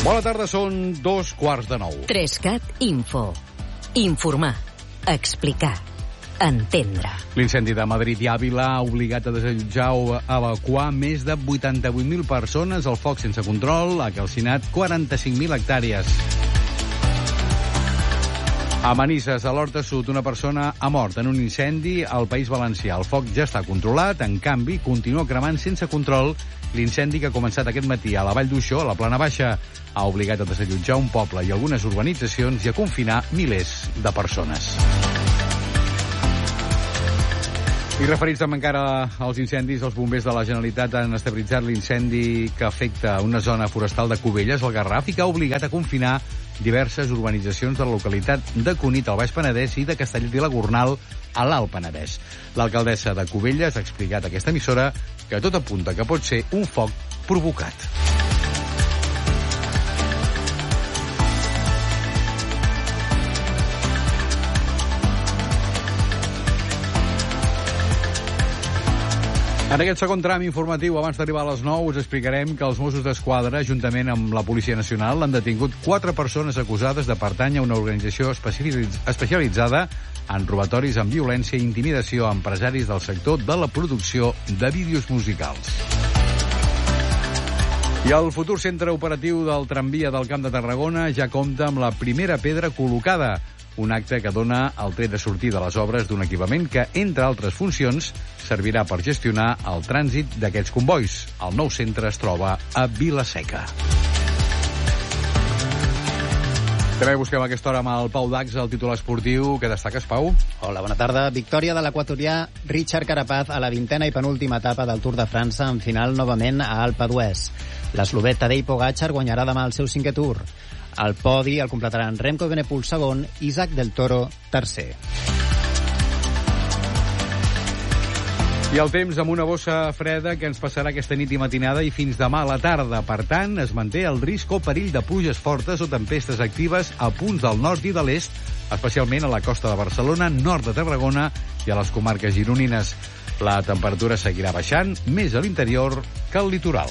Bona tarda, són 8:45. 3CAT Info. Informar, explicar, entendre. L'incendi de Madrid i Àvila ha obligat a desallotjar o evacuar més de 88.000 persones. El foc sense control ha calcinat 45.000 hectàrees. A Manises, a l'Horta Sud, una persona ha mort en un incendi al País Valencià. El foc ja està controlat, en canvi, continua cremant sense control. L'incendi que ha començat aquest matí a la Vall d'Uixó, a la Plana Baixa, ha obligat a desallotjar un poble i algunes urbanitzacions i a confinar milers de persones. I referits també encara als incendis, els bombers de la Generalitat han estabilitzat l'incendi que afecta una zona forestal de Cubelles, al Garraf, i que ha obligat a confinar diverses urbanitzacions de la localitat de Cunit, al Baix Penedès, i de Castellet i la Gornal, a l'Alt Penedès. L'alcaldessa de Cubelles ha explicat a aquesta emissora que tot apunta que pot ser un foc provocat. En aquest segon tram informatiu, abans d'arribar a les 9, us explicarem que els Mossos d'Esquadra, juntament amb la Policia Nacional, han detingut 4 persones acusades de pertànyer a una organització especialitzada en robatoris amb violència i intimidació a empresaris del sector de la producció de vídeos musicals. I el futur centre operatiu del tramvia del Camp de Tarragona ja compta amb la primera pedra col·locada, un acte que dona el tret de sortir de les obres d'un equipament que, entre altres funcions, servirà per gestionar el trànsit d'aquests combois. El nou centre es troba a Vila-seca. També busquem a aquesta hora amb el Pau Dax, el titular esportiu. Què destaques, Pau? Hola, bona tarda. Victòria de l'equatorià Richard Carapaz a la 20a i penúltima etapa del Tour de França, en final novament a Alpe d'Huez. L'eslovè Tadej Pogačar guanyarà demà el seu 5è Tour. Al podi el completaran Remco Evenepoel segon, Isaac del Toro tercer. I el temps amb una bossa freda que ens passarà aquesta nit i matinada i fins demà a la tarda. Per tant, es manté el risc o perill de pluges fortes o tempestes actives a punts del nord i de l'est, especialment a la costa de Barcelona, nord de Tarragona i a les comarques gironines. La temperatura seguirà baixant més a l'interior que al litoral.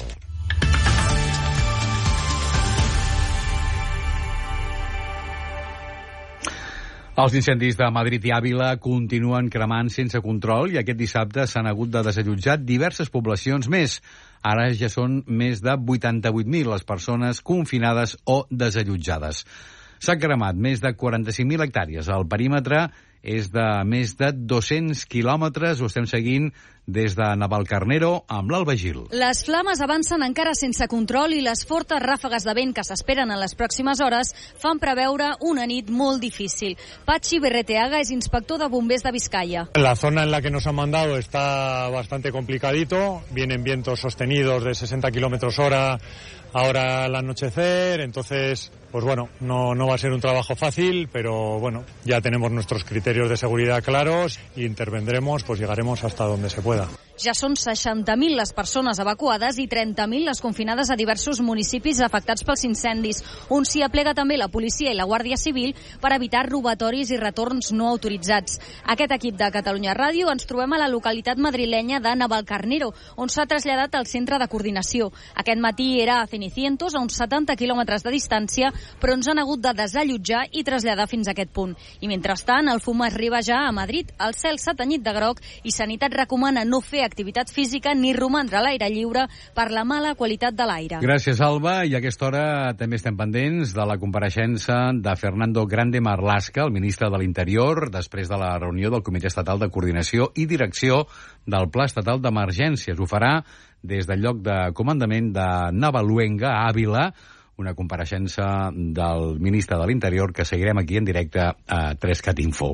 Els incendis de Madrid i Àvila continuen cremant sense control i aquest dissabte s'han hagut de desallotjar diverses poblacions més. Ara ja són més de 88.000 les persones confinades o desallotjades. S'han cremat més de 45.000 hectàrees. El perímetre és de més de 200 quilòmetres. Ho estem seguint des de Navalcarnero amb l'Alba Gil. Les flames avancen encara sense control i les fortes ràfegues de vent que s'esperen en les pròximes hores fan preveure una nit molt difícil. Patxi Berreteaga és inspector de bombers de Vizcaya. La zona en la que nos han mandado está bastante complicadito. Vienen vientos sostenidos de 60 kilómetros hora ahora al anochecer, entonces, pues bueno, no va a ser un trabajo fácil, pero bueno, ya tenemos nuestros criterios de seguridad claros e intervendremos, pues llegaremos hasta donde se pueda. Ja són 60.000 les persones evacuades i 30.000 les confinades a diversos municipis afectats pels incendis. On s'hi aplega també la policia i la Guàrdia Civil per evitar robatoris i retorns no autoritzats. Aquest equip de Catalunya Ràdio ens trobem a la localitat madrilenya de Navalcarnero, on s'ha traslladat al centre de coordinació. Aquest matí era a Cenicientos, a uns 70 quilòmetres de distància, però ens han hagut de desallotjar i traslladar fins a aquest punt. I mentrestant, el fum arriba ja a Madrid. El cel s'ha tenyit de groc i Sanitat recomana no fer activitat física ni romandre a l'aire lliure per la mala qualitat de l'aire. Gràcies, Alba. I a aquesta hora també estem pendents de la compareixença de Fernando Grande Marlaska, el ministre de l'Interior, després de la reunió del Comitè Estatal de Coordinació i Direcció del Pla Estatal d'Emergències. Ho farà des del lloc de comandament de Navaluenga, a Àvila, una compareixença del ministre de l'Interior que seguirem aquí en directe a 3CAT Info.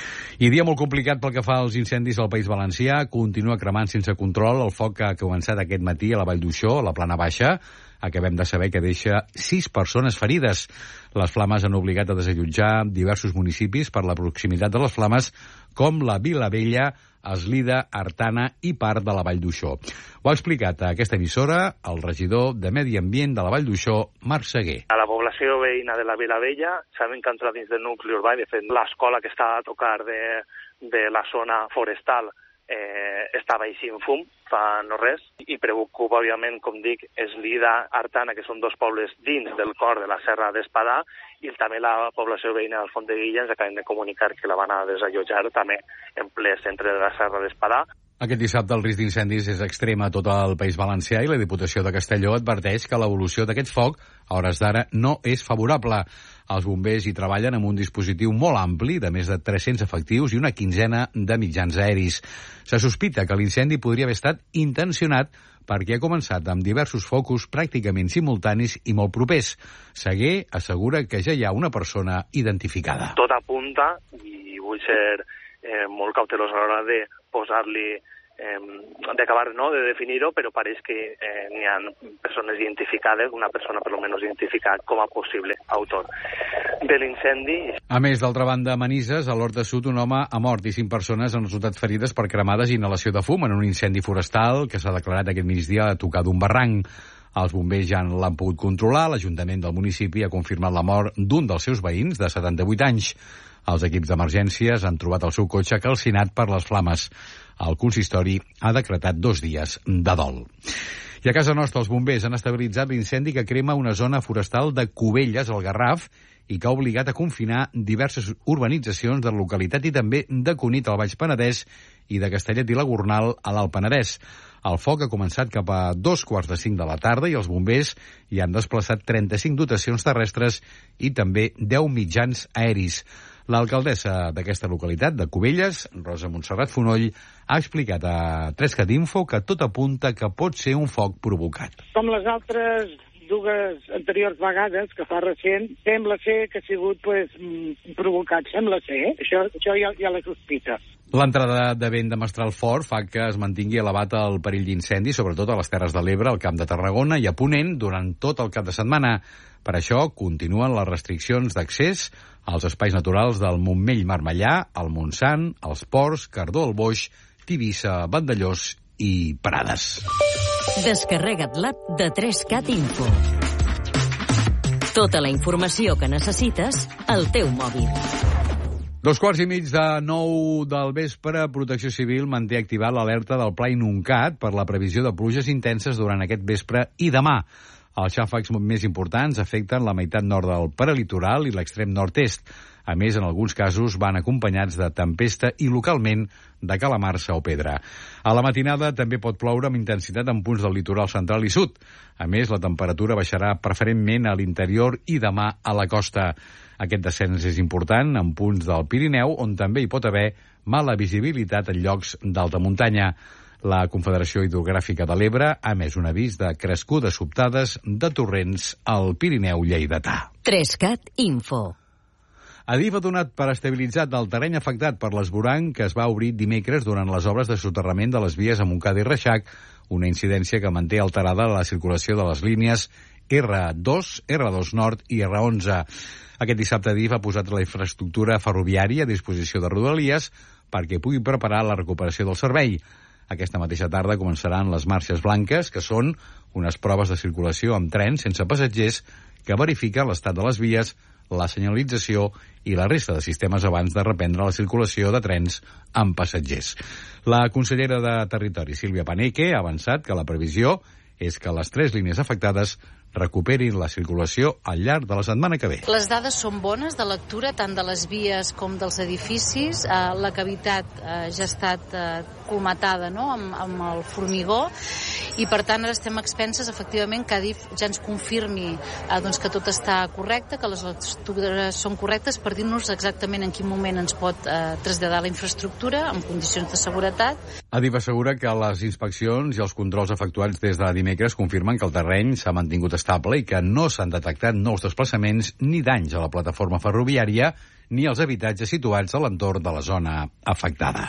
I dia molt complicat pel que fa als incendis al País Valencià. Continua cremant sense control el foc que ha començat aquest matí a la Vall d'Uixó, a la Plana Baixa. Acabem de saber que deixa 6 persones ferides. Les flames han obligat a desallotjar diversos municipis per la proximitat de les flames, com la Vilavella, Eslida, Artana i part de la Vall d'Uixó. Ho ha explicat a aquesta emissora el regidor de Medi Ambient de la Vall d'Uixó, Marc Seguer. A la població veïna de la Vilavella saben que ha entrat dins del nucli urbà i, de fet, l'escola que està a tocar de la zona forestal estava així en fum, fa no res, i preocupa, òbviament, com dic, és Lida, Artana, que són dos pobles dins del cor de la Serra d'Espadà, i també la població veïna del Font-de-Guilla ens acaben de comunicar que la van a desallotjar també en ple centre de la Serra d'Espadà. Aquest dissabte el risc d'incendis és extrem a tot el País Valencià i la Diputació de Castelló adverteix que l'evolució d'aquest foc, a hores d'ara, no és favorable. Els bombers hi treballen amb un dispositiu molt ampli, de més de 300 efectius i una quinzena de mitjans aeris. Se sospita que l'incendi podria haver estat intencionat perquè ha començat amb diversos focus pràcticament simultanis i molt propers. Seguer assegura que ja hi ha una persona identificada. Tot apunta, i vull ser molt cautelós a l'hora de posar-li, d'acabar, no?, de definir-ho, però pareix que n'hi ha persones identificades, una persona per almenys identificada com a possible autor de l'incendi. A més, d'altra banda, a Manises, a l'Horta Sud, un home ha mort i 5 persones han resultat ferides per cremades i inhalació de fum en un incendi forestal que s'ha declarat aquest migdia a tocar d'un barranc. Els bombers ja l'han pogut controlar. L'Ajuntament del municipi ha confirmat la mort d'un dels seus veïns, de 78 anys. Els equips d'emergències han trobat el seu cotxe calcinat per les flames. El consistori ha decretat 2 dies de dol. I a casa nostra els bombers han estabilitzat l'incendi que crema una zona forestal de Cubelles, al Garraf, i que ha obligat a confinar diverses urbanitzacions de la localitat i també de Cunit, al Baix Penedès, i de Castellet i la Gornal, a l'Alt Penedès. El foc ha començat cap a 2:45 de la tarda i els bombers hi han desplaçat 35 dotacions terrestres i també 10 mitjans aeris. L'alcaldessa d'aquesta localitat, de Cubelles, Rosa Montserrat Fonoll, ha explicat a 3cat Info que tot apunta que pot ser un foc provocat. Com les altres dues anteriors vegades, que fa recent, sembla ser que ha sigut provocat, sembla ser, Això ja la sospita. L'entrada de vent de mestral fort fa que es mantingui elevat el perill d'incendi, sobretot a les Terres de l'Ebre, al Camp de Tarragona i a Ponent durant tot el cap de setmana. Per això continuen les restriccions d'accés als espais naturals del Montmell-Marmellà, el Montsant, els Ports, Cardó el Boix, Tivissa, Vandellós i Prades. Descarrega't l'app de 3cat Info. Tota la informació que necessites al teu mòbil. 8:45 del vespre, Protecció Civil manté activat l'alerta del Pla Inuncat per la previsió de pluges intenses durant aquest vespre i demà. Els xàfecs més importants afecten la meitat nord del prelitoral i l'extrem nord-est. A més, en alguns casos van acompanyats de tempesta i localment de calamarsa o pedra. A la matinada també pot ploure amb intensitat en punts del litoral central i sud. A més, la temperatura baixarà preferentment a l'interior i demà a la costa. Aquest descens és important en punts del Pirineu, on també hi pot haver mala visibilitat en llocs d'alta muntanya. La Confederació Hidrogràfica de l'Ebre ha emès un avís de crescudes sobtades de torrents al Pirineu lleidatà. 3cat Info. Adif ha donat per estabilitzat el terreny afectat per l'esvoranc que es va obrir dimecres durant les obres de soterrament de les vies a Montcada i Reixac, una incidència que manté alterada la circulació de les línies R2, R2 Nord i R11. Aquest dissabte Adif ha posat la infraestructura ferroviària a disposició de Rodalies perquè pugui preparar la recuperació del servei. Aquesta mateixa tarda començaran les marxes blanques, que són unes proves de circulació amb trens sense passatgers que verifiquen l'estat de les vies, la senyalització i la resta de sistemes abans de reprendre la circulació de trens amb passatgers. La consellera de Territori, Sílvia Paneque, ha avançat que la previsió és que les 3 línies afectades recuperin la circulació al llarg de la setmana que ve. Les dades són bones de lectura, tant de les vies com dels edificis. La cavitat ja ha estat colmatada, no?, amb el formigó, i per tant ara estem expenses, efectivament, que Adif ja ens confirmi que tot està correcte, que les lectures són correctes, per dir-nos exactament en quin moment ens pot traslladar la infraestructura en condicions de seguretat. Adif assegura que les inspeccions i els controls efectuats des de dimecres confirmen que el terreny s'ha mantingut estable i que no s'han detectat nous desplaçaments ni danys a la plataforma ferroviària ni als habitatges situats a l'entorn de la zona afectada.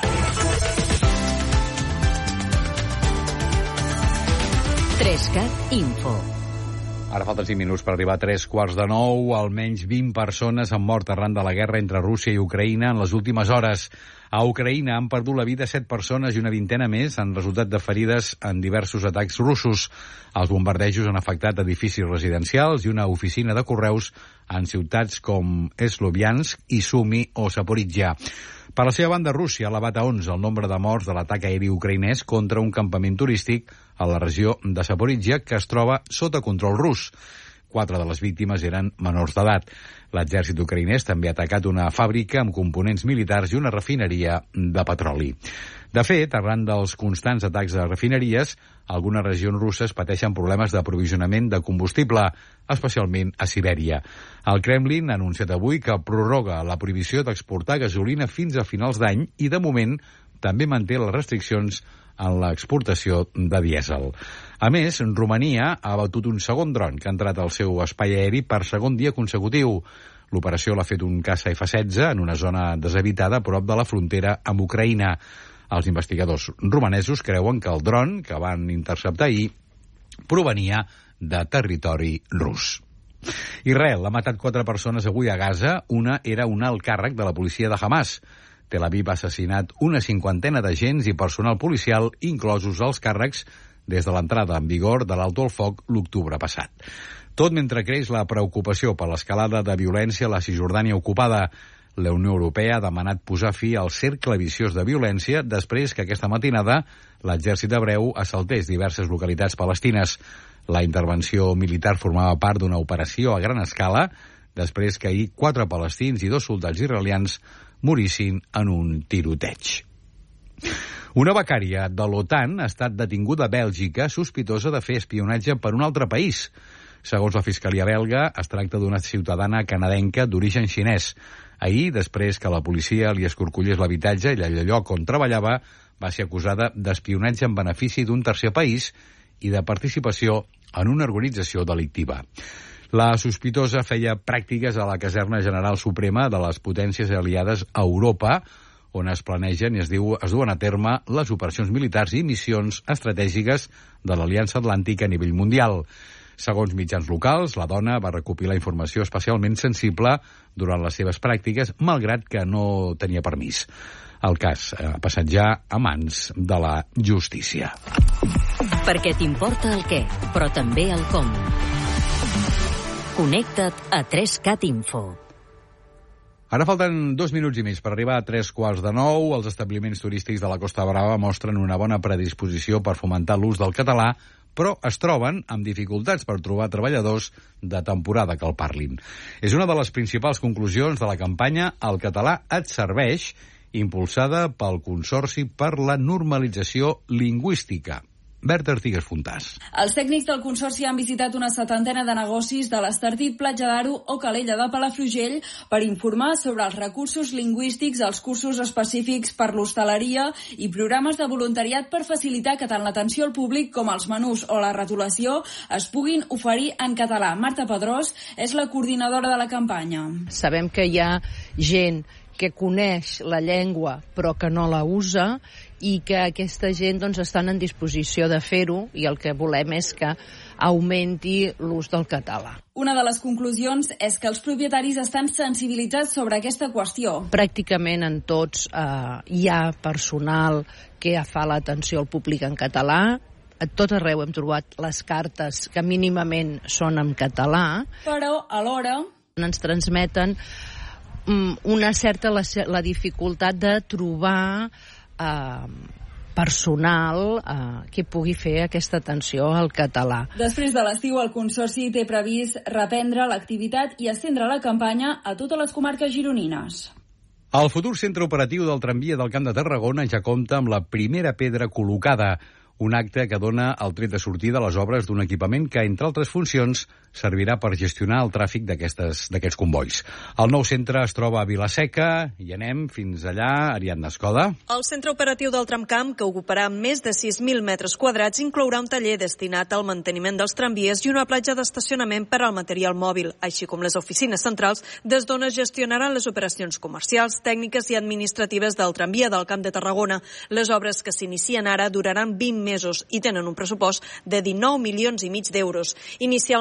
3cat Info. Ara falten 5 minuts per arribar a 8:45. Almenys 20 persones han mort arran de la guerra entre Rússia i Ucraïna en les últimes hores. A Ucraïna han perdut la vida 7 persones i una vintena més han resultat de ferides en diversos atacs russos. Els bombardejos han afectat edificis residencials i una oficina de correus en ciutats com Sloviansk, Sumi o Zaporizhia. Per la seva banda, Rússia ha elevat a 11 el nombre de morts de l'atac aeri ucraïnès contra un campament turístic a la regió de Zaporizhia que es troba sota control rus. 4 de les víctimes eren menors d'edat. L'exèrcit ucraïnès també ha atacat una fàbrica amb components militars i una refineria de petroli. De fet, arran dels constants atacs a refineries, algunes regions russes pateixen problemes d'aprovisionament de combustible, especialment a Sibèria. El Kremlin ha anunciat avui que prorroga la prohibició d'exportar gasolina fins a finals d'any i, de moment, també manté les restriccions en l'exportació de dièsel. A més, Romania ha abatut un segon dron que ha entrat al seu espai aeri per segon dia consecutiu. L'operació l'ha fet un caça F-16 en una zona deshabitada a prop de la frontera amb Ucraïna. Els investigadors romanesos creuen que el dron que van interceptar ahir provenia de territori rus. Israel ha matat 4 persones avui a Gaza. Una era un alt càrrec de la policia de Hamas. Tel Aviv ha assassinat una 50ena d'agents i personal policial, inclosos els càrrecs, des de l'entrada en vigor de l'alto al foc l'octubre passat. Tot mentre creix la preocupació per l'escalada de violència a la Cisjordània ocupada. La Unió Europea ha demanat posar fi al cercle viciós de violència després que aquesta matinada l'exèrcit hebreu assaltés diverses localitats palestines. La intervenció militar formava part d'una operació a gran escala després que ahir 4 palestins i 2 soldats israelians morissin en un tiroteig. Una becària de l'OTAN ha estat detinguda a Bèlgica sospitosa de fer espionatge per un altre país. Segons la Fiscalia belga, es tracta d'una ciutadana canadenca d'origen xinès. Ahir, després que la policia li escorcollés l'habitatge i el lloc on treballava, va ser acusada d'espionatge en benefici d'un tercer país i de participació en una organització delictiva. La sospitosa feia pràctiques a la caserna general suprema de les potències aliades a Europa, on es planegen i es duen a terme les operacions militars i missions estratègiques de l'Aliança Atlàntica a nivell mundial. Segons mitjans locals, la dona va recopilar informació especialment sensible durant les seves pràctiques, malgrat que no tenia permís. El cas ha passat ja a mans de la justícia. Perquè t'importa el què, però també el com. Connecta't a 3cat Info. Ara falten 2 minuts i mig per arribar a 8:45. Els establiments turístics de la Costa Brava mostren una bona predisposició per fomentar l'ús del català, però es troben amb dificultats per trobar treballadors de temporada que el parlin. És una de les principals conclusions de la campanya El català et serveix, impulsada pel Consorci per la Normalització Lingüística. Berta Artigas Fontàs. Els tècnics del Consorci han visitat una 70 de negocis de l'Estartit, Platja d'Aro o Calella de Palafrugell per informar sobre els recursos lingüístics, els cursos específics per l'hostaleria i programes de voluntariat per facilitar que tant l'atenció al públic com els menús o la retolació es puguin oferir en català. Marta Pedrós és la coordinadora de la campanya. Sabem que hi ha gent que coneix la llengua però que no la usa i que aquesta gent doncs, estan en disposició de fer-ho i el que volem és que augmenti l'ús del català. Una de les conclusions és que els propietaris estan sensibilitzats sobre aquesta qüestió. Pràcticament en tots hi ha personal que fa l'atenció al públic en català. A tot arreu hem trobat les cartes que mínimament són en català. Però alhora ens transmeten una certa la dificultat de trobar personal que pugui fer aquesta atenció al català. Després de l'estiu, el Consorci té previst reprendre l'activitat i estendre la campanya a totes les comarques gironines. El futur centre operatiu del tramvia del Camp de Tarragona ja compta amb la primera pedra col·locada, un acte que dona el tret de sortida a les obres d'un equipament que, entre altres funcions, servirà per gestionar el tràfic d'aquests convois. El nou centre es troba a Vila-seca, i anem fins allà, Ariadna Escoda. El centre operatiu del tramcamp, que ocuparà més de 6.000 metres quadrats, inclourà un taller destinat al manteniment dels tramvies i una platja d'estacionament per al material mòbil, així com les oficines centrals des d'on es gestionaran les operacions comercials, tècniques i administratives del tramvia del Camp de Tarragona. Les obres que s'inicien ara duraran 20 mesos i tenen un pressupost de 19,5 milions d'euros. Inicialment tindran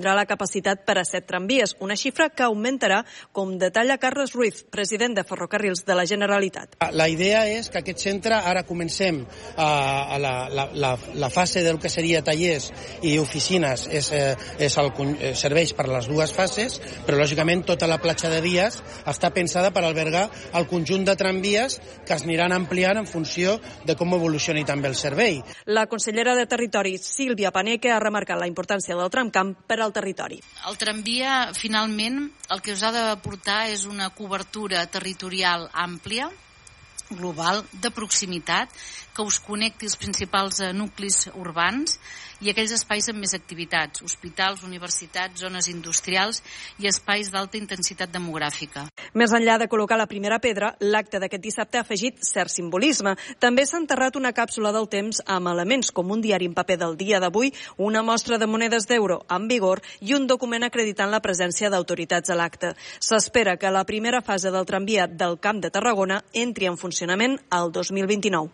tindrà la capacitat per a 7 tramvies, una xifra que augmentarà, com detalla Carles Ruiz, president de Ferrocarrils de la Generalitat. La idea és que aquest centre, ara comencem a la fase del que seria tallers i oficines, serveix per les dues fases, però lògicament tota la platja de vies està pensada per albergar el conjunt de tramvies que es aniran ampliant en funció de com evolucioni també el servei. La consellera de Territori, Sílvia Paneque, ha remarcat la importància del tramcamp per al territori. El tramvia, finalment, el que us ha de portar és una cobertura territorial àmplia, global, de proximitat, que us connecti els principals nuclis urbans i aquells espais amb més activitats, hospitals, universitats, zones industrials i espais d'alta intensitat demogràfica. Més enllà de col·locar la primera pedra, l'acte d'aquest dissabte ha afegit cert simbolisme. També s'ha enterrat una càpsula del temps amb elements com un diari en paper del dia d'avui, una mostra de monedes d'euro en vigor i un document acreditant la presència d'autoritats a l'acte. S'espera que la primera fase del tramvia del Camp de Tarragona entri en funcionament al 2029.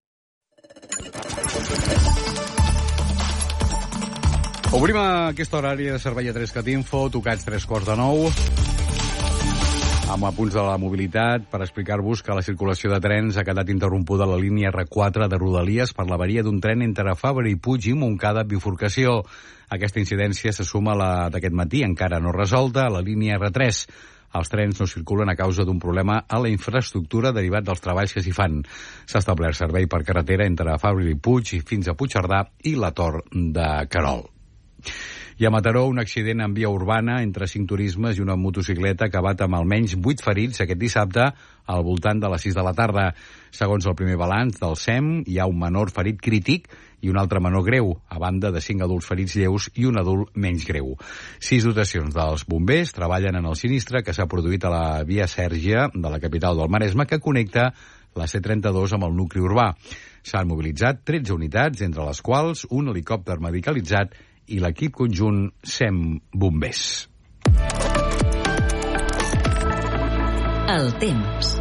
Obrim aquesta horària de servei a 3cat Info, tocats 9:03, amb apunts de la mobilitat per explicar-vos que la circulació de trens ha quedat interrompuda a la línia R4 de Rodalies per l'avaria d'un tren entre Fabra i Puig i Montcada bifurcació. Aquesta incidència se suma a la d'aquest matí, encara no resolta, a la línia R3. Els trens no circulen a causa d'un problema a la infraestructura derivat dels treballs que s'hi fan. S'ha establert servei per carretera entre Fabra i Puig i fins a Puigcerdà i la Tor de Querol. I a Mataró, un accident en via urbana entre 5 turismes i una motocicleta ha acabat amb almenys 8 ferits aquest dissabte al voltant de les 6 de la tarda. Segons el primer balanç del SEM, hi ha un menor ferit crític i un altre menor greu, a banda de 5 adults ferits lleus i un adult menys greu. 6 dotacions dels bombers treballen en el sinistre que s'ha produït a la via Sèrgia de la capital del Maresme, que connecta la C32 amb el nucli urbà. S'han mobilitzat 13 unitats, entre les quals un helicòpter medicalitzat i l'equip conjunt SEM Bombers. El temps.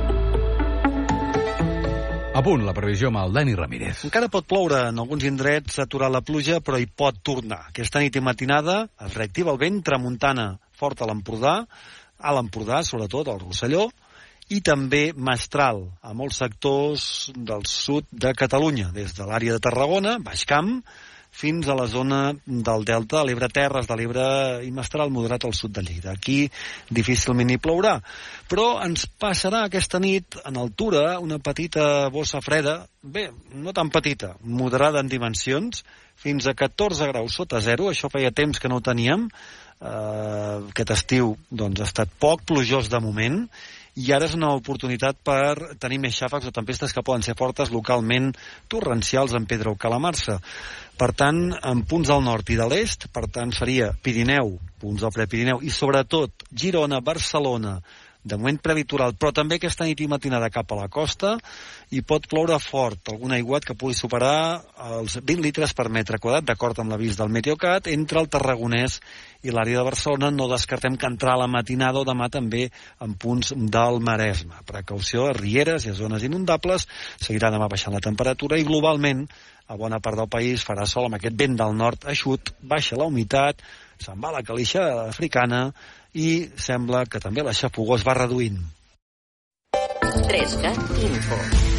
A punt, la previsió amb el Dani Ramírez. Encara pot ploure, en alguns indrets s'ha aturat la pluja, però hi pot tornar. Aquesta nit i matinada es reactiva el vent tramuntana fort a l'Empordà, sobretot al Rosselló, i també mestral a molts sectors del sud de Catalunya, des de l'àrea de Tarragona, Baix Camp, fins a la zona del Delta, de l'Ebre, Terres de l'Ebre i mestral moderat al sud de Lleida. Aquí difícilment hi plourà, però ens passarà aquesta nit en altura una petita bossa freda, bé, no tan petita, moderada en dimensions, fins a 14 graus sota zero. Això feia temps que no ho teníem. Aquest estiu doncs, ha estat poc plujós de moment, i ara és una oportunitat per tenir més xàfecs o tempestes que poden ser fortes localment torrencials en Pedra o Calamarsa. Per tant, en punts del nord i de l'est, per tant seria Pirineu, punts del Prepirineu i sobretot Girona, Barcelona, de moment prelitoral, però també aquesta nit i matinada cap a la costa, i pot ploure fort, algun aiguat que pugui superar els 20 litres per metre quadrat, d'acord amb l'avís del Meteocat, entre el Tarragonès i l'àrea de Barcelona. No descartem que entrar a la matinada o demà també en punts del Maresme. Precaució a rieres i a zones inundables, seguirà demà baixant la temperatura i globalment a bona part del país farà sol amb aquest vent del nord eixut, baixa la humitat, se'n va la calixa africana i sembla que també la xafogó es va reduint. 3cat Info.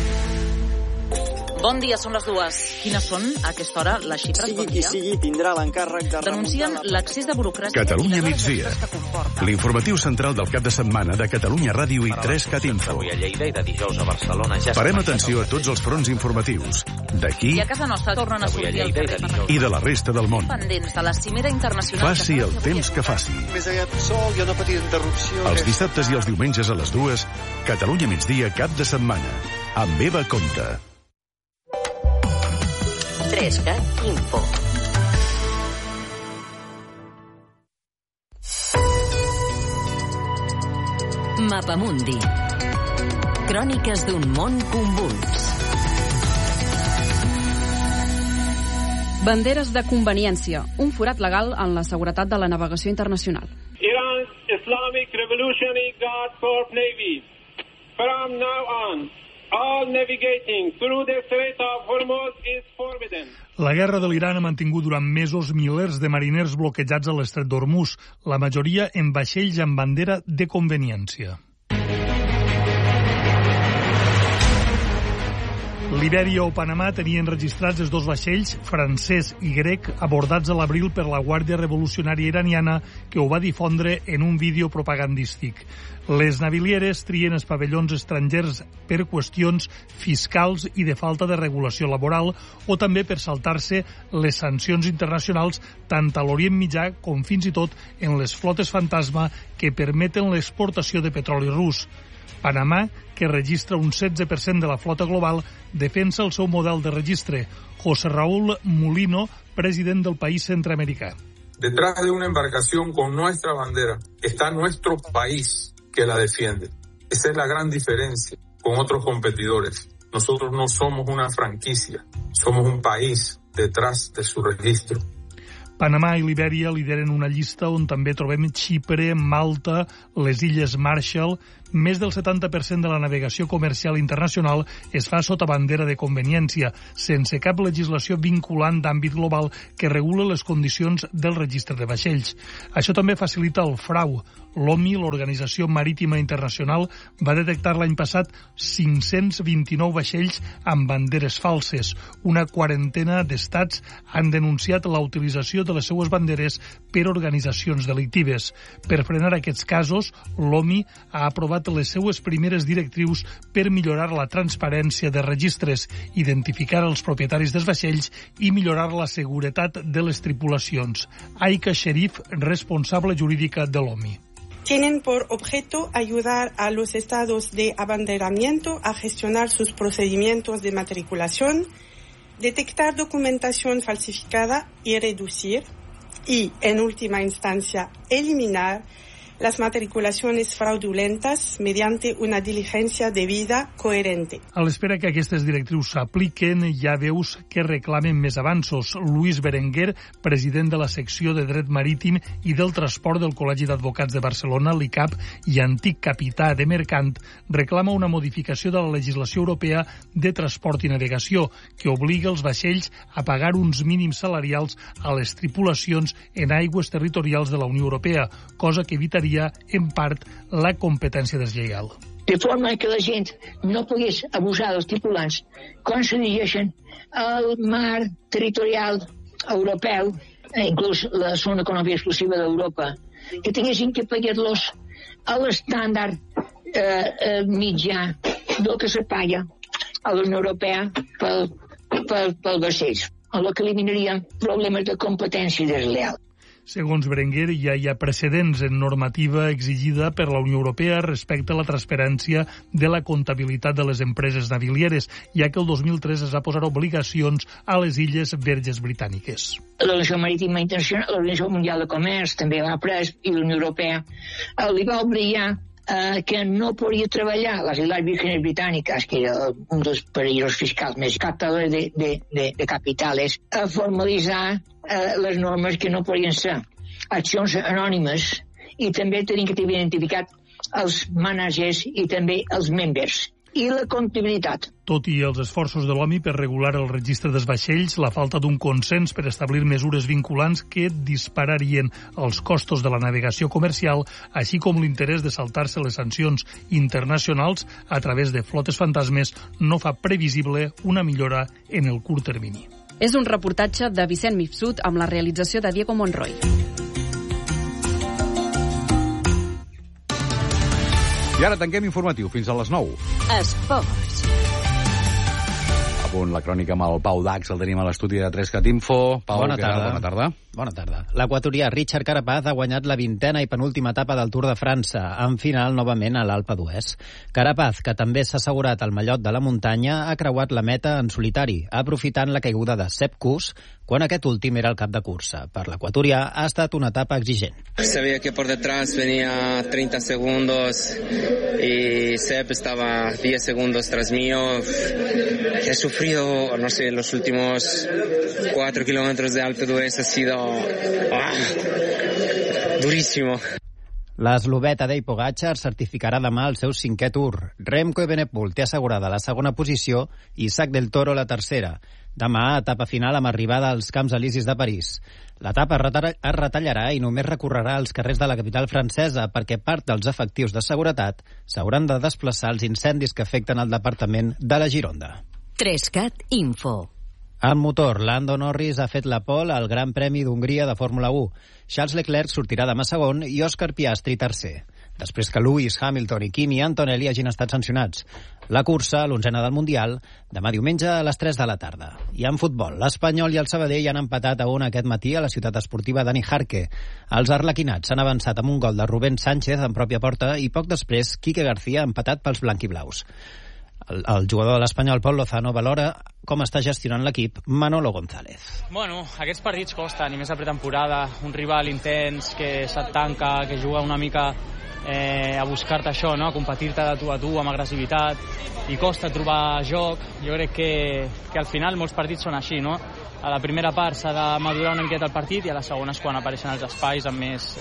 Bon dia, són les 2. Quines són a aquesta hora les xifres? Sigui qui sigui, tindrà l'encàrrec de... Denuncien l'accés de burocràcia... Catalunya migdia. L'informatiu central del cap de setmana de Catalunya Ràdio i 3cat Info. Avui a Lleida i de dijous a Barcelona ja... Parem atenció a tots els fronts informatius. D'aquí... I a casa nostra tornen a sortir al carrer. I de la resta del món. Pendents de la cimera internacional... Faci el temps que faci. Més aviat sol, hi ha una petita interrupció... Els dissabtes i els diumenges a les 2, Catalunya migdia cap de setmana. Amb Eva Comte. 3cat Info. Mapamundi. Cròniques d'un món convuls. Banderes de conveniència, un forat legal en la seguretat de la navegació internacional. Iran's Islamic Revolutionary Guard Corps Navy. From now on, All navigating through the Strait of Hormuz is forbidden. La guerra de l'Iran ha mantingut durant mesos milers de mariners bloquejats a l'estret d'Hormuz, la majoria en vaixells amb bandera de conveniència. Libèria o Panamà tenien registrats els dos vaixells, francès i grec, abordats a l'abril per la Guàrdia Revolucionària Iraniana, que ho va difondre en un vídeo propagandístic. Les navilieres trien els pavellons estrangers per qüestions fiscals i de falta de regulació laboral o també per saltar-se les sancions internacionals tant a l'Orient Mitjà com fins i tot en les flotes fantasma que permeten l'exportació de petroli rus. Panamà, que registra un 16% de la flota global, defensa el seu model de registre. José Raúl Mulino, president del país centroamericà. Detrás de una embarcación con nuestra bandera está nuestro país que la defiende. Esa es la gran diferencia con otros competidores. Nosotros no somos una franquicia, somos un país detrás de su registro. Panamà i Libèria lideren una llista on també trobem Xipre, Malta, les Illes Marshall. Més del 70% de la navegació comercial internacional es fa sota bandera de conveniència, sense cap legislació vinculant d'àmbit global que regula les condicions del registre de vaixells. Això també facilita el frau. L'OMI, l'Organització Marítima Internacional, va detectar l'any passat 529 vaixells amb banderes falses. Una quarantena d'estats han denunciat la utilització de les seues banderes per organitzacions delictives. Per frenar aquests casos, l'OMI ha aprovat les seues primeres directrius per millorar la transparència de registres, identificar els propietaris dels vaixells i millorar la seguretat de les tripulacions. Aika Sherif, responsable jurídica de l'OMI. Tienen por objeto ayudar a los estados de abanderamiento a gestionar sus procedimientos de matriculación, detectar documentación falsificada y reducir, y, en última instancia, eliminar las matriculaciones fraudulentas mediante una diligencia debida coherente. A l'espera que aquestes directrius s'apliquen, hi ha veus que reclamen més avanços. Luis Berenguer, president de la secció de Dret Marítim i del Transport del Col·legi d'Advocats de Barcelona, l'ICAP, i antic capità de Mercant, reclama una modificació de la legislació europea de transport i navegació que obliga els vaixells a pagar uns mínims salarials a les tripulacions en aigües territorials de la Unió Europea, cosa que evitaria en part la competència deslleial. De forma que la gent no pogués abusar dels tripulants quan se dirigeixen al mar territorial europeu, inclús la zona econòmica exclusiva d'Europa, que tinguessin que pagar-los a l'estàndard mitjà del que se paga a la Unió Europea pel vaixells, el que eliminaria problemes de competència deslleial. Segons Berenguer, ja hi ha precedents en normativa exigida per la Unió Europea respecte a la transparència de la comptabilitat de les empreses navilieres, ja que el 2003 es va posar obligacions a les Illes Verges Britàniques. L'Organització Marítima Internacional, l'Organització Mundial de Comerç també va pres, i la Unió Europea li va obligar que no podia treballar a les Illes Vírgenes Britàniques, que era un dels països fiscals més captadors de capitales, a formalitzar les normes que no podien ser accions anònimes, i també tenien que tenir identificat els mànagers i també els membres. I la comptabilitat. Tot i els esforços de l'OMI per regular el registre dels vaixells, la falta d'un consens per establir mesures vinculants que dispararien els costos de la navegació comercial, així com l'interès de saltar-se les sancions internacionals a través de flotes fantasmes, no fa previsible una millora en el curt termini. És un reportatge de Vicent Mifsud amb la realització de Diego Monroy. I ara tanquem informatiu fins a les 9. Esports. A punt la crònica amb el Pau Dax, el tenim a l'estudi de 3cat Info. Pau, bona tarda. Bona tarda. Bona tarda. L'equatorià Richard Carapaz ha guanyat la 20a i penúltima etapa del Tour de França, en final novament a l'Alpe d'Huez. Carapaz, que també s'ha assegurat el mallot de la muntanya, ha creuat la meta en solitari, aprofitant la caiguda de Sepp Kuss, quan aquest últim era el cap de cursa. Per l'equatorià ha estat una etapa exigent. Sabía que por detrás venía 30 segundos y Sepp estaba 10 segundos tras mío. He sufrido, no sé, los últimos 4 kilómetros de Alpe d'Huez ha sido durísimo. L'eslovè Tadej Pogačar certificarà demà el seu 5è Tour. Remco Evenepoel té assegurada la segona posició i Isaac del Toro la tercera. Demà, etapa final amb arribada als Camps Elisis de París. L'etapa es retallarà i només recorrerà als carrers de la capital francesa perquè part dels efectius de seguretat s'hauran de desplaçar als incendis que afecten el departament de la Gironda. 3CAT Info. En motor, Lando Norris ha fet la pole al Gran Premi d'Hongria de Fórmula 1. Charles Leclerc sortirà demà segon i Oscar Piastri tercer, després que Lewis Hamilton i Kimi Antonelli hagin estat sancionats. La cursa, l'11ena del Mundial, demà diumenge a les 3 de la tarda. I en futbol, l'Espanyol i el Sabadell han empatat a 1 aquest matí a la ciutat esportiva Dani Jarque. Els arlequinats han avançat amb un gol de Rubén Sánchez en pròpia porta i poc després Quique García ha empatat pels blanquiblaus. El jugador de l'Espanyol, Pol Lozano, valora com està gestionant l'equip Manolo González. Bueno, aquests partits costen, i més a pretemporada, un rival intens que se't tanca, que juga una mica a buscar-te això, no? A competir-te de tu a tu amb agressivitat, i costa trobar joc. Jo crec que al final molts partits són així, no? A la primera part s'ha de madurar una miqueta el partit i a la segona és quan apareixen els espais amb més,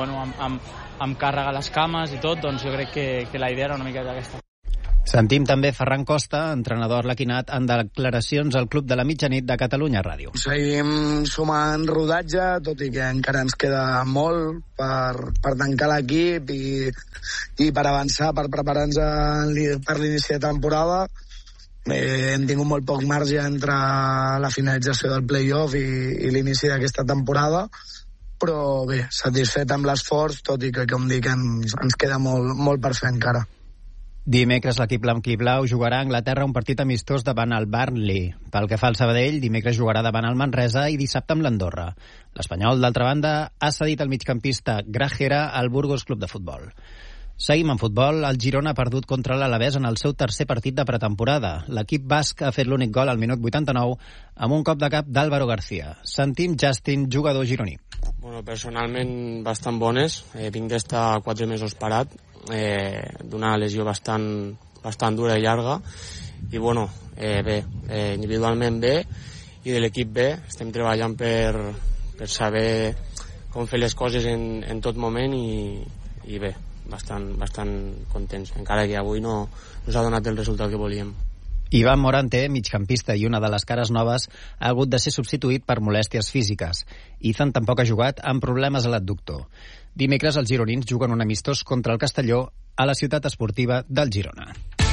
amb càrrega a les cames i tot, doncs jo crec que la idea era una miqueta aquesta. Sentim també Ferran Costa, entrenador arlequinat, en declaracions al Club de la Mitjanit de Catalunya Ràdio. Seguim sumant rodatge, tot i que encara ens queda molt per tancar l'equip i per avançar, per preparar-nos per l'inici de temporada. Hem tingut molt poc marge entre la finalització del play-off i l'inici d'aquesta temporada, però bé, satisfet amb l'esforç, tot i que, com dic, ens queda molt per fer encara. Dimecres l'equip blanquiblau jugarà a Anglaterra un partit amistós davant el Burnley. Pel que fa al Sabadell, dimecres jugarà davant el Manresa i dissabte amb l'Andorra. L'Espanyol, d'altra banda, ha cedit el migcampista Grajera al Burgos Club de Futbol. Seguim en futbol. El Girona ha perdut contra l'Alavés en el seu tercer partit de pretemporada. L'equip basc ha fet l'únic gol al minut 89 amb un cop de cap d'Álvaro García. Sentim Justin, jugador gironí. Bueno, personalment bastant bones. Vinc d'estar 4 mesos parat, d'una lesió bastant dura i llarga, i bueno, bé, individualment bé, i de l'equip bé. Estem treballant per saber com fer les coses en tot moment i bé, bastant contents, encara que avui no s'ha donat el resultat que volíem. Ivan Morante, migcampista i una de les cares noves, ha hagut de ser substituït per molèsties físiques. Ethan tampoc ha jugat amb problemes a l'adductor. Dimecres els gironins juguen un amistós contra el Castelló a la ciutat esportiva del Girona.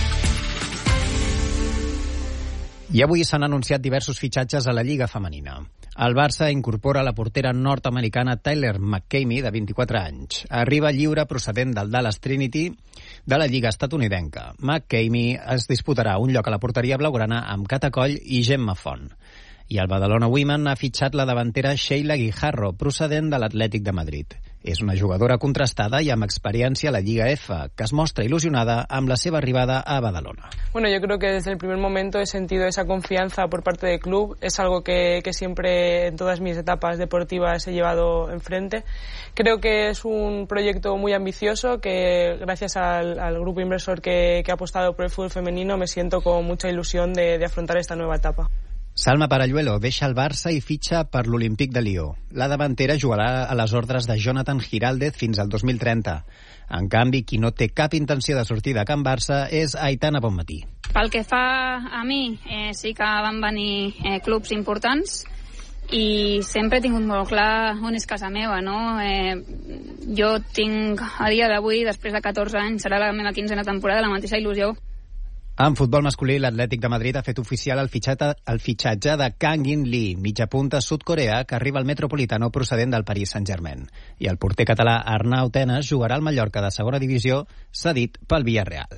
I avui s'han anunciat diversos fitxatges a la Lliga femenina. El Barça incorpora la portera nord-americana Tyler McCamey, de 24 anys. Arriba lliure procedent del Dallas Trinity de la Lliga estatunidenca. McCamey es disputarà un lloc a la porteria blaugrana amb Cata Coll i Gemma Font. I el Badalona Women ha fitxat la davantera Sheila Guijarro, procedent de l'Atlètic de Madrid. És una jugadora contrastada i amb experiència a la Lliga F, que es mostra il·lusionada amb la seva arribada a Badalona. Bueno, yo creo que desde el primer momento he sentido esa confianza por parte del club. Es algo que siempre en todas mis etapas deportivas he llevado enfrente. Creo que es un proyecto muy ambicioso que gracias al grupo inversor que ha apostado por el fútbol femenino me siento con mucha ilusión de afrontar esta nueva etapa. Salma Paralluelo deixa el Barça i fitxa per l'Olímpic de Lió. La davantera jugarà a les ordres de Jonathan Giraldez fins al 2030. En canvi, qui no té cap intenció de sortir de Can Barça és Aitana Bonmatí. Pel que fa a mi, sí que van venir clubs importants i sempre he tingut molt clar on és casa meva, no? Jo tinc, a dia d'avui, després de 14 anys, serà la meva 15a temporada, la mateixa il·lusió. En futbol masculí, l'Atlètic de Madrid ha fet oficial el fitxatge de Kang In Lee, mitja punta sud-coreà que arriba al Metropolitano procedent del Paris Saint-Germain. I el porter català Arnau Tenas jugarà al Mallorca de segona divisió, cedit pel Villarreal.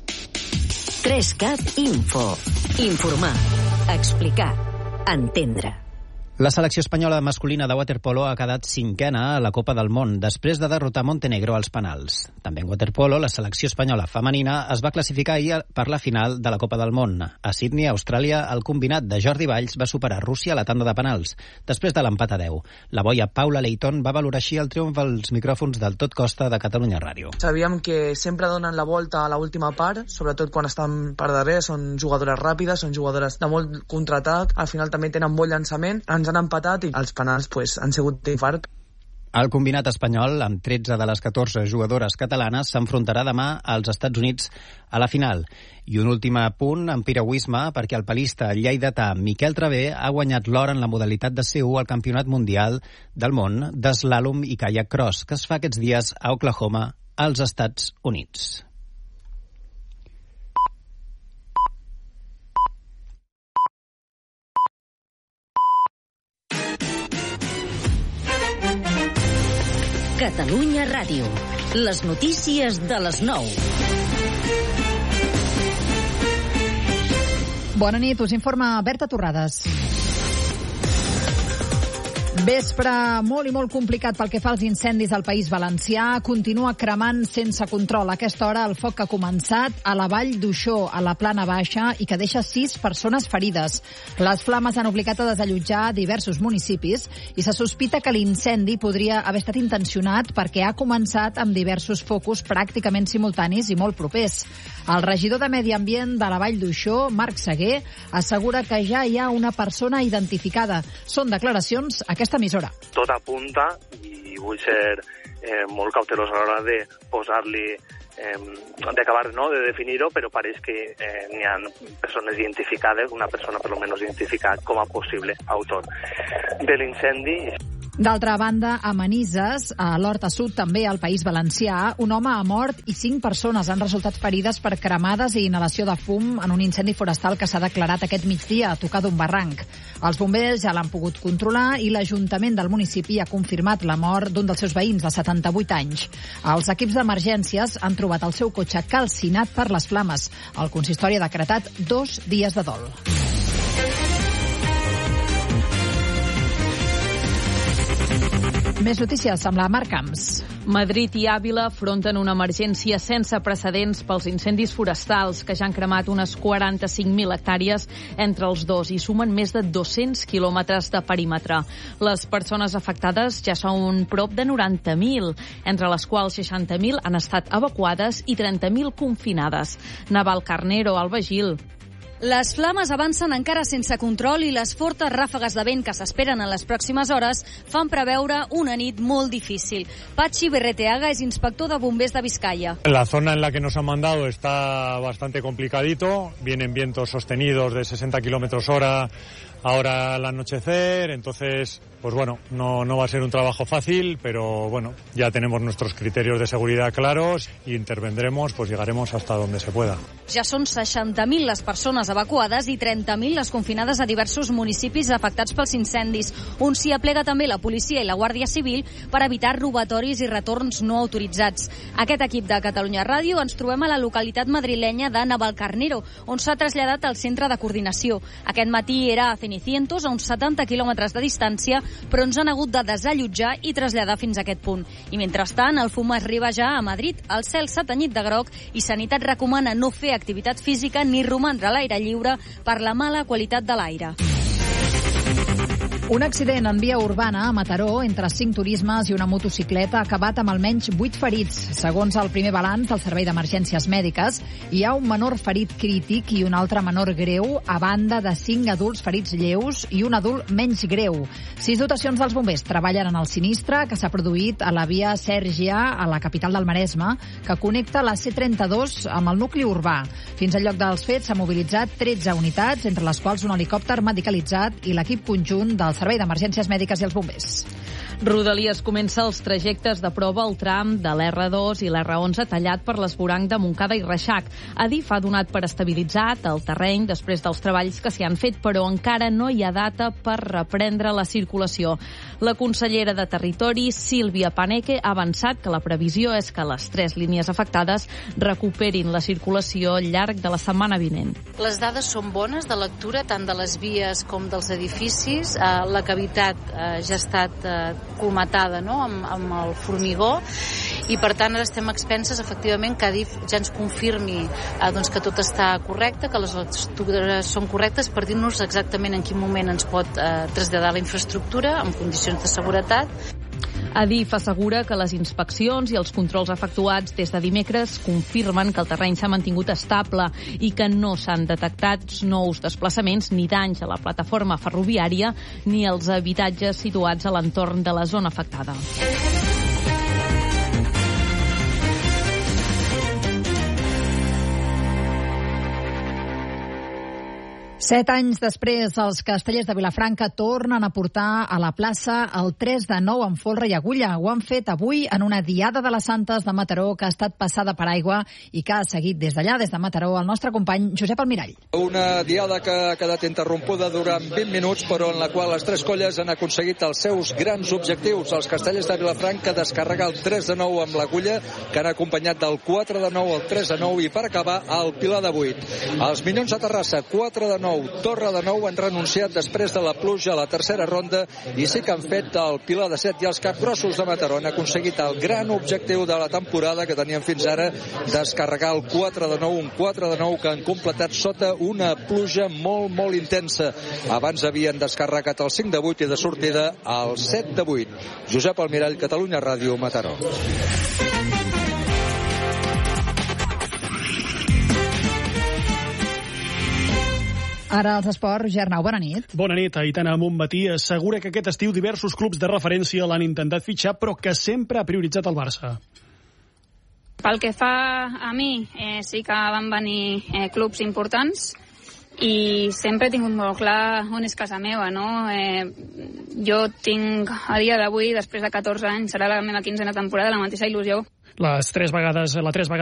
3CAT Info. Informar. Explicar. Entendre. La selecció espanyola masculina de waterpolo ha quedat 5a a la Copa del Món, després de derrotar Montenegro als penals. També en waterpolo, la selecció espanyola femenina es va classificar ahir per la final de la Copa del Món. A Sydney, Austràlia, el combinat de Jordi Valls va superar Rússia a la tanda de penals, després de l'empat a 10. La boia Paula Leighton va valorar així el triomf als micròfons del Tot Costa de Catalunya Ràdio. Sabíem que sempre donen la volta a l'última part, sobretot quan estan per darrere, són jugadores ràpides, són jugadores de molt contraatac, al final també tenen molt llançament, ens han empatat i els penals han sigut d'infart. El combinat espanyol, amb 13 de les 14 jugadores catalanes, s'enfrontarà demà als Estats Units a la final. I un últim punt en piragüisme, perquè el palista lleidatà Miquel Traver ha guanyat l'or en la modalitat de C1 al Campionat Mundial del Món d'eslàlom i kayak cross, que es fa aquests dies a Oklahoma, als Estats Units. Catalunya Ràdio. Les notícies de les 9. Bona nit, us informa Berta Torrades. Vespre molt i molt complicat pel que fa als incendis al País Valencià. Continua cremant sense control. A aquesta hora el foc ha començat a la Vall d'Uixó, a la Plana Baixa, i que deixa 6 persones ferides. Les flames han obligat a desallotjar diversos municipis i se sospita que l'incendi podria haver estat intencionat perquè ha començat amb diversos focus pràcticament simultanis i molt propers. El regidor de Medi Ambient de la Vall d'Uixó, Marc Seguer, assegura que ja hi ha una persona identificada. Són declaracions a aquesta emissora. Tot apunta, i vull ser molt cautelós a l'hora de posar-li, d'acabar de definir-ho, però pareix que n'hi ha persones identificades, una persona per almenys identificada com a possible autor de l'incendi. D'altra banda, a Manises, a l'Horta Sud, també al País Valencià, un home ha mort i 5 persones han resultat ferides per cremades i inhalació de fum en un incendi forestal que s'ha declarat aquest migdia a tocar d'un barranc. Els bombers ja l'han pogut controlar i l'Ajuntament del municipi ha confirmat la mort d'un dels seus veïns de 78 anys. Els equips d'emergències han trobat el seu cotxe calcinat per les flames. El consistori ha decretat 2 dies de dol. Més notícies amb la Mar Camps. Madrid i Àvila afronten una emergència sense precedents pels incendis forestals que ja han cremat unes 45.000 hectàrees entre els dos i sumen més de 200 quilòmetres de perímetre. Les persones afectades ja són prop de 90.000, entre les quals 60.000 han estat evacuades i 30.000 confinades. Naval Carnero, al Bagil. Les flames avancen encara sense control i les fortes ràfegues de vent que s'esperen en les pròximes hores fan preveure una nit molt difícil. Patxi Berreteaga és inspector de bombers de Vizcaya. La zona en la que nos han mandado está bastante complicadito. Vienen vientos sostenidos de 60 kilómetros hora ahora al anochecer, entonces, pues bueno, no va a ser un trabajo fácil, pero bueno, ya tenemos nuestros criterios de seguridad claros y intervendremos, pues llegaremos hasta donde se pueda. Ja són 60.000 les persones evacuades i 30.000 les confinades a diversos municipis afectats pels incendis. On s'hi aplega també la policia i la Guàrdia Civil per evitar robatoris i retorns no autoritzats. Aquest equip de Catalunya Ràdio ens trobem a la localitat madrilenya de Navalcarnero, on s'ha traslladat al centre de coordinació. Aquest matí era a Cenicientos, a uns 70 quilòmetres de distància, però ens han hagut de desallotjar i traslladar fins a aquest punt. I mentrestant, el fum arriba ja a Madrid, el cel s'ha tenyit de groc i Sanitat recomana no fer activitat física ni romandre a l'aire lliure per la mala qualitat de l'aire. Un accident en via urbana a Mataró entre 5 turismes i una motocicleta ha acabat amb almenys 8 ferits. Segons el primer balanç del Servei d'Emergències Mèdiques, hi ha un menor ferit crític i un altre menor greu, a banda de 5 adults ferits lleus i un adult menys greu. 6 dotacions dels bombers treballen en el sinistre que s'ha produït a la via Sèrgia, a la capital del Maresme, que connecta la C32 amb el nucli urbà. Fins al lloc dels fets s'ha mobilitzat 13 unitats, entre les quals un helicòpter medicalitzat i l'equip conjunt del Servei d'Emergències Mèdiques i els bombers. Rodalies comença els trajectes de prova al tram de l'R2 i l'R11 tallat per l'esvoranc de Montcada i Reixac. Adif ha donat per estabilitzat el terreny després dels treballs que s'hi han fet, però encara no hi ha data per reprendre la circulació. La consellera de Territori, Sílvia Paneque, ha avançat que la previsió és que les 3 línies afectades recuperin la circulació al llarg de la setmana vinent. Les dades són bones de lectura, tant de les vies com dels edificis. La cavitat ja ha estat colmatada, no?, amb el formigó, i per tant ara estem expenses efectivament que Adif ja ens confirmi doncs, que tot està correcte, que les lectures són correctes, per dir-nos exactament en quin moment ens pot traslladar la infraestructura amb condicions de seguretat. Adif assegura que les inspeccions i els controls efectuats des de dimecres confirmen que el terreny s'ha mantingut estable i que no s'han detectat nous desplaçaments ni danys a la plataforma ferroviària ni als habitatges situats a l'entorn de la zona afectada. Set anys després, els castellers de Vilafranca tornen a portar a la plaça el 3 de 9 amb folre i agulla. Ho han fet avui en una diada de les Santes de Mataró que ha estat passada per aigua i que ha seguit des d'allà, des de Mataró, el nostre company Josep Almirall. Una diada que ha quedat interrompuda durant 20 minuts, però en la qual les tres colles han aconseguit els seus grans objectius. Els castellers de Vilafranca descarregar el 3 de 9 amb l'agulla, que han acompanyat del 4 de 9 al 3 de 9 i per acabar el Pilar de 8. Els Minyons de Terrassa, 4 de 9, Torre de 9 han renunciat després de la pluja a la tercera ronda i sí que han fet el Pilar de 7 i els Capgrossos de Mataró han aconseguit el gran objectiu de la temporada que tenien fins ara, descarregar el 4 de 9, un 4 de 9 que han completat sota una pluja molt intensa. Abans havien descarregat el 5 de 8 i de sortida el 7 de 8. Josep Almirall, Catalunya Ràdio, Mataró. Ara els esports, Gernau, bona nit. Bona nit. Aitana Montmatí assegura que aquest estiu diversos clubs de referència l'han intentat fitxar, però que sempre ha prioritzat el Barça. Pel que fa a mi, sí que van venir clubs importants i sempre he tingut molt clar on és casa meva, no? Jo tinc, a dia d'avui, després de 14 anys, serà la meva 15a temporada, la mateixa il·lusió. La tres vegades